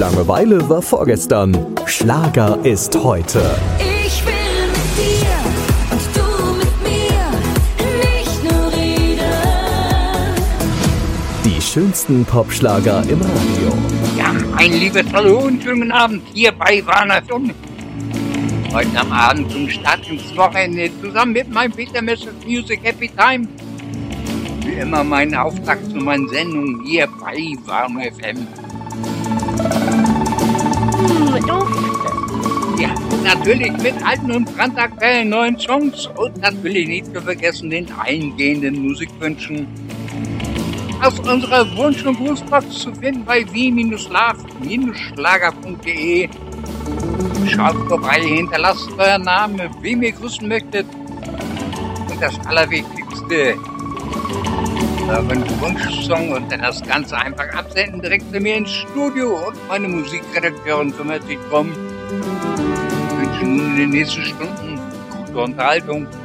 Langeweile war vorgestern. Schlager ist heute. Ich will mit dir und du mit mir, nicht nur reden. Die schönsten Popschlager im Radio. Ja, ein liebes Hallo und schönen Abend hier bei Warner Stunde. Heute am Abend zum Start ins Wochenende zusammen mit meinem Peter Messers Music Happy Time. Wie immer mein Auftakt zu meinen Sendungen hier bei Warner FM. Ja, natürlich mit alten und brandaktuellen neuen Songs und natürlich nicht zu vergessen den eingehenden Musikwünschen. Aus unserer Wunsch- und Grußbox zu finden bei wie-schlager.de. Schaut vorbei, hinterlasst euren Namen, wem ihr grüßen möchtet. Und das Allerwichtigste, euren Wunschsong und dann das Ganze einfach absenden, direkt zu mir ins Studio. Und meine Musikredakteurin kümmert sich drum. Ich wünsche Ihnen in den nächsten Stunden gute Unterhaltung.